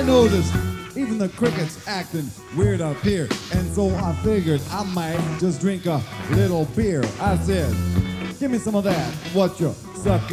I noticed even the crickets acting weird up here, and so I figured I might just drink a little beer. I said, give me some of that, what you sucking.